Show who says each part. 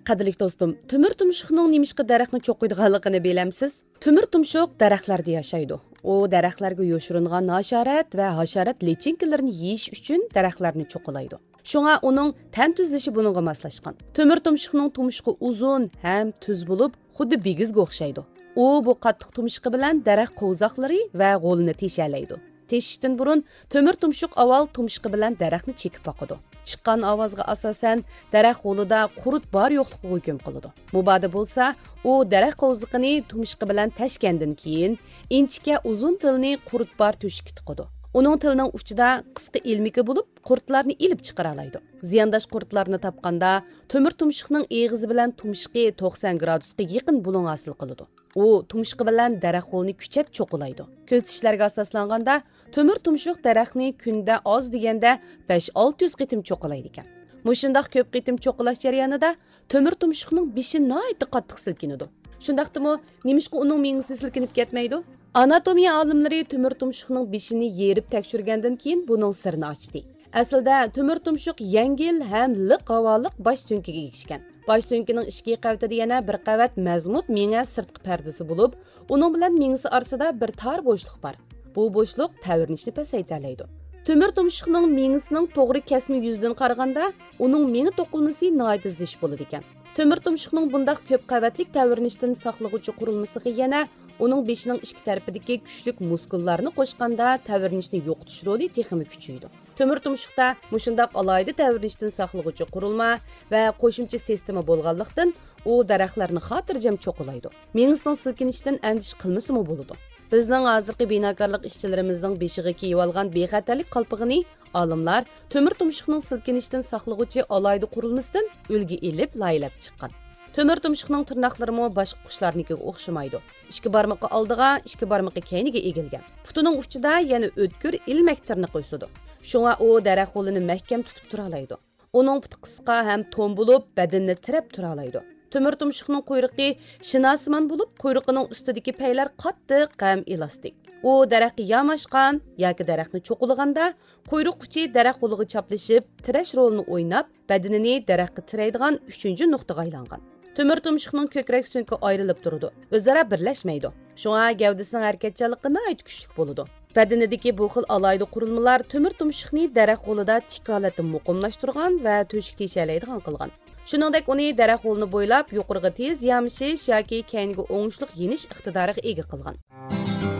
Speaker 1: Qadrli do'stim, Temir tumshuqning nemishqa daraxtni cho'qiydiganligini bilamsiz? Temir tumshuq daraxtlarda yashaydi. U daraxtlarga yoshiringan hasharat va hasharat lichinkalarni yeyish uchun daraxtlarni cho'qilaydi. Shunga uning tan tuzilishi buningga moslashgan. Temir tumshuqning tumshuqi uzun ham tuz bo'lib, xuddi bigizga o'xshaydi. U bu qattiq tumshuqi bilan daraxt qo'zoqlari va g'o'lini teshalaydi. Teshishdan burun temir tumshuq avval tumshuqi bilan daraxtni chekib boqadi. Chiqqan ovozga asosan daraxt g'o'lida qurut bor yo'qligiga hukm qiladi. Mubada bo'lsa, u daraxt qo'ziqini tumshuqi bilan tashgandan keyin inchika uzun tilni qurut bor to'shikka tiqadi. Uning tilining uchida qisqa ilmiki bo'lib, qurtlarni ilib chiqara oladi. Ziyandosh qurtlarni topganda temir tumshuqning eg'izi bilan tumshuqi 90 gradusga yaqin bulun hosil qiladi. U tumshuqi bilan daraxt g'o'lni kuchab cho'qilaydi. Ko'rsatishlarga asoslanganda temir tumshuq daraxtni kunda oz deganda 5-600 qitim cho'qilaydi ekan. Mushundaq ko'p qitim cho'qilash jarayonida temir tumshuqning beshi nihoyatda qattiq silkinadi. Shundaqdimi, nemishqa uning miyasi silkinib ketmaydi? Anatomiya olimlari temir tumshuqning beshini yerib tekshirgandan keyin buning sirini ochdi. Aslida temir tumshuq yengil ham liq havoliq bosh so'nkiga egishgan. Bosh so'nkining ichki qavatida yana bir qavat mazmut miya sirtqi pardasi bo'lib, uning bilan miyasi orasida bir tor bo'shliq bor. Bu bo'shliq tavirnishni pasaytiradi. Temir tumshuqning miyasining to'g'ri kasmi yuzidan qaraganda, uning miya to'qilmasi nihoyat zich bo'lar ekan. Temir tumshuqning bundaq ko'p qavatlik tavirnishdan saqlag'uvchi qurilmasiga yana uning beshining ichki tarafidagi kuchli muskullarni qo'shganda tavirnishni yo'qotish roli texmi kuchaydi. Temir tumshuqda mushundaq alayda tavirnishdan saqlag'uvchi qurilma va qo'shimcha sistema bo'lganlikdan u daraxtlarni xotirjam cho'qilaydi. Miyasining silkinishidan andish qilmasimi bo'ladi. Bizning hozirgi binokorlik ishchilarimizning beshiga kiyib olgan bexatarlik qalpig'ini olimlar temir tumshuqning silkinishidan saqlag'uvchi alayda qurilmasidan ulgi ilib laylab chiqqan. Temir tumshuqning tirnoqlarimi boshqa qushlarnikiga o'xshamaydi. Ikki barmoqi oldiga, ikki barmoqi keyniga egilgan. Putining uchida yana o'tkir ilmak tirnoq o'sadi. Shunga u daraxt g'o'lini mahkam tutib tura oladi. Uning puti qisqa ham to'n bo'lib, badanni tirab tura oladi. Temir tumshuqning quyruqi shinasiman bo'lib, quyruqining ustidagi paylar qattiq ham elastik. U daraxtga yamashgan yoki daraxtni cho'qilganda, quyruq uchi daraxt g'o'liga chaplashib, tirash rolini o'ynab, badanini daraxtga tiraydigan 3-nuqtaga aylangan. Temir tumshuqning ko'krak so'nki ayrilib turadi. O'zaro birlashmaydi. Shunga gavdasining harakatchanligi nihoyat kuchli bo'ladi. Badanidagi bu xil alayda qurilmalar temir tumshuqni daraxt g'o'lida tik holatda muqimlashtirgan va to'shik teshalaydigan qilgan. Shuningdek, uni daraxt g'o'lini bo'ylab yuqoriga tez yamishish yoki keyingi o'ngishliq yenish iqtidoriga ega qilgan.